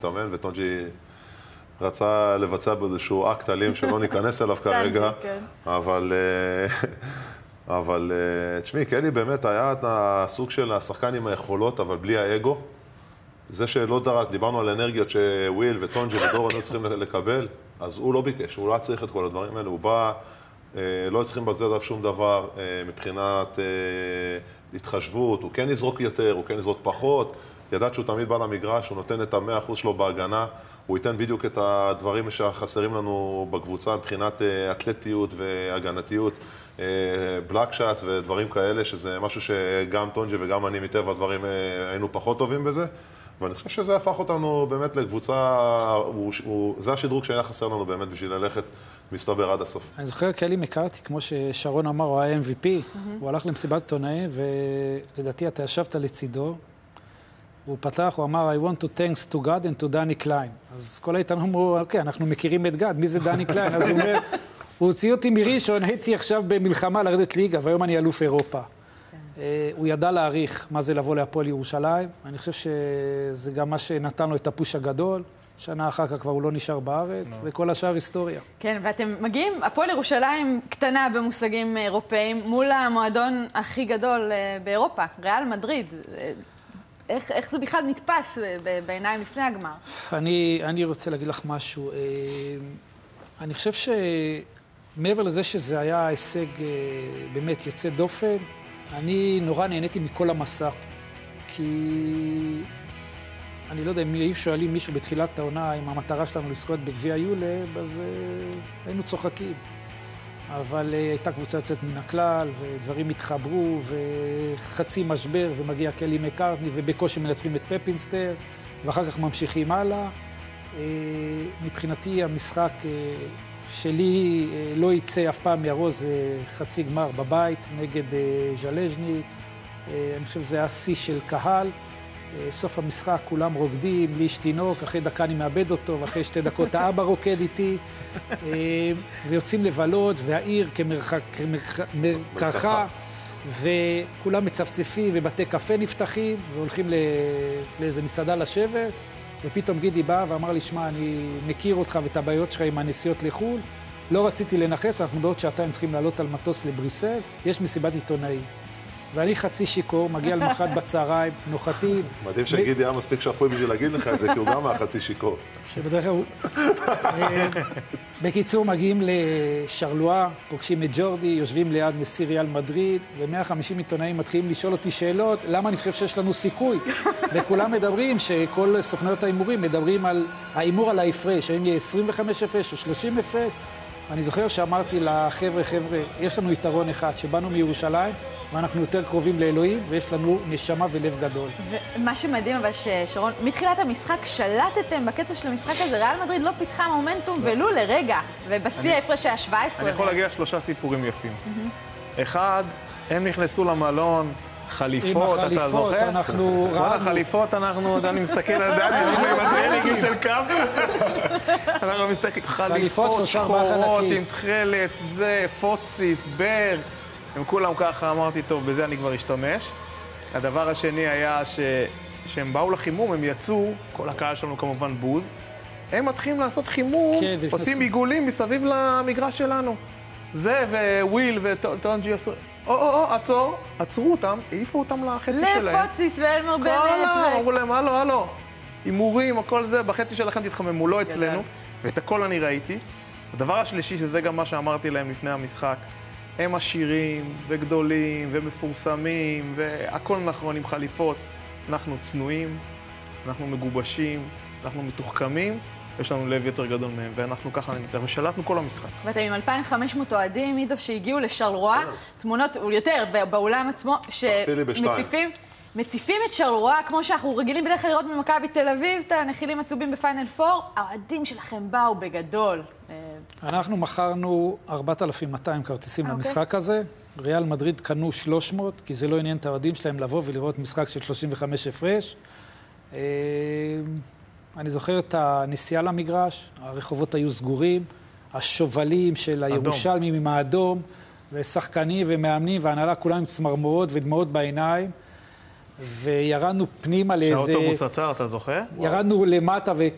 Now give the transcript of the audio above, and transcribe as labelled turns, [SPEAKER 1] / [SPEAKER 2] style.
[SPEAKER 1] מתאמן, וטונג'י רצה לבצע באיזשהו אקט אלים שלא ניכנס אליו כרגע, אבל תשמעי, קלי באמת היה הסוג של השחקן עם היכולות, אבל בלי האגו. זה שלא דרש, דיברנו על אנרגיות שוויל וטונג'י ודורון לא צריכים לקבל, אז הוא לא ביקש, הוא לא צריך את כל הדברים האלה, הוא בא, לא צריכים לבזבז עליו שום דבר מבחינת התחשבות, הוא כן יזרוק יותר, הוא כן יזרוק פחות, ידעת שהוא תמיד בא למגרש, הוא נותן את ה-100% שלו בהגנה, הוא ייתן בדיוק את הדברים שחסרים לנו בקבוצה מבחינת אתלטיות והגנתיות, בלק שאטס ודברים כאלה, שזה משהו שגם טונג'י וגם אני מטבע הדברים היינו פחות טובים בזה, ואני חושב שזה הפך אותנו באמת לקבוצה, זה השדרוג שהיה חסר לנו באמת בשביל ללכת מסתבר עד הסוף.
[SPEAKER 2] אני זוכר קלי מקארתי, כמו ששרון אמר, הוא היה MVP, הוא הלך למסיבת עיתונאים, ולדעתי אתה ישבת לצידו, הוא פתח, הוא אמר, I want to thanks to God and to דני קליין. אז כל העיתונאים אמרו, אוקיי, אנחנו מכירים את גד, מי זה דני קליין? אז הוא אומר, הוא הוציא אותי מראשון, הייתי עכשיו במלחמה לרדת ליגה, והיום אני אלוף אירופה. הוא ידע להעריך מה זה לבוא להפועל ירושלים. אני חושב שזה גם מה שנתן לו את הפוש הגדול. שנה אחר כך כבר הוא לא נשאר בארץ, וכל השאר היסטוריה.
[SPEAKER 3] כן, ואתם מגיעים, הפועל ירושלים קטנה במושגים אירופאים, מול המועדון הכי גדול באירופה, ריאל מדריד. איך זה בכלל נתפס בעיניים לפני הגמר?
[SPEAKER 2] אני רוצה להגיד לך משהו. אני חושב שמעבר לזה שזה היה הישג באמת יוצא דופן, אני נורא נהניתי מכל המסע. כי אני לא יודע, אם היו שואלים מישהו בתחילת העונה אם המטרה שלנו לזכות בגביע יולב, אז היינו צוחקים. אבל הייתה קבוצה יוצאת מן הכלל, ודברים התחברו, וחצי משבר, ומגיע קלי מקארטני, ובקושי מנצחים את פפינסטר, ואחר כך ממשיכים הלאה. מבחינתי המשחק שלי לא יצא אף פעם מהראש, זה חצי גמר בבית נגד ז'לז'ני. אני חושב שזה היה שיא של קהל. סוף המשחק כולם רוקדים, לי יש תינוק, אחרי דקה אני מאבד אותו, ואחרי 2 דקות האבא רוקד איתי, ויוצאים לבלות, והעיר כמרקחה, וכולם מצפצפים, ובתי קפה נפתחים, והולכים לאיזה מסעדה לשבת, ופתאום גידי בא ואמר לי, שמע, אני מכיר אותך ואת הבעיות שלך עם הנסיעות לחו"ל, לא רציתי לנחס, אנחנו בעוד שעתיים צריכים לעלות על מטוס לבריסל, יש מסיבת עיתונאים. ואני חצי שיקור, מגיע למחרת בצהריים, נוחתים.
[SPEAKER 1] מדהים שגידי היה מספיק שפוי בשביל להגיד לך את זה, כי הוא גם היה חצי שיקור.
[SPEAKER 2] שבדרך כלל הוא... בקיצור, מגיעים לשרלואה, פוגשים את ג'ורדי, יושבים ליד נשיא ריאל מדריד, ו150 עיתונאים מתחילים לשאול אותי שאלות, למה אני חושב שיש לנו סיכוי? וכולם מדברים, שכל סוכנויות ההימורים מדברים על ההימור על ההפרש, האם יהיה 25 הפרש או 30 הפרש. אני זוכר שאמרתי לחבר'ה, יש לנו יתרון אחד, שבאנו מירושלים, ואנחנו יותר קרובים לאלוהים, ויש לנו נשמה ולב גדול.
[SPEAKER 3] ומה שמדהים אבל ששרון, מתחילת המשחק שלטתם בקצב של המשחק הזה, ריאל מדריד לא פיתחה מומנטום ולו לרגע, ובשיא ההפרש היה 17.
[SPEAKER 4] אני יכול להגיע 3 סיפורים יפים. אחד, הם נכנסו למלון, חליפות, אתה זוכר?
[SPEAKER 2] אנחנו רענו.
[SPEAKER 4] חליפות, אני מסתכל על דני, אני עם הטרנינגים של קאפ. אנחנו מסתכל, חליפות שחורות עם תכלת, זה, פוציס, בר. הם כולם ככה, אמרתי, טוב, בזה אני כבר אשתמש. הדבר השני היה שהם באו לחימום, הם יצאו, כל הקהל שלנו כמובן בוז. הם מתחילים לעשות חימום, עושים עיגולים מסביב למגרש שלנו. זה וויל וטונג'י עשו... עצור, עצרו אותם, העיפו אותם לחצי שלהם.
[SPEAKER 3] לפוציס ואלמר בנט.
[SPEAKER 4] אמרו להם, הלו, הימורים, הכל זה, בחצי שלכם תתחממו, לא אצלנו. ואת הכל אני ראיתי. הדבר השלישי, שזה גם מה שאמרתי להם לפני המשחק, הם עשירים וגדולים ומפורסמים, והכל נכון עם חליפות. אנחנו צנועים, אנחנו מגובשים, אנחנו מתוחכמים, יש לנו לב יותר גדול מהם, ואנחנו ככה נמצא, ושלטנו כל המשחק.
[SPEAKER 3] ואתם עם 2,500 אוהדים, עידו, שהגיעו לשרלואה, תמונות, יותר, באולם עצמו, שמציפים את שרלואה, כמו שאנחנו רגילים בדרך כלל לראות במכבי תל אביב, את הנחילים הצהובים בפיינל 4, האוהדים שלכם באו בגדול.
[SPEAKER 2] אנחנו מכרנו 4,200 כרטיסים למשחק הזה, ריאל מדריד קנו 300, כי זה לא עניין את האוהדים שלהם לבוא ולראות משחק של 35 הפרש. אני זוכר את הנסיעה למגרש, הרחובות היו סגורים, השובלים של הירושלמים עם האדום, ושחקנים ומאמנים, והנהלה כולם עם צמרמורות ודמעות בעיניים, וירדנו פנימה לאיזה...
[SPEAKER 4] שהאוטובוס עצר, אתה זוכר?
[SPEAKER 2] ירדנו למטה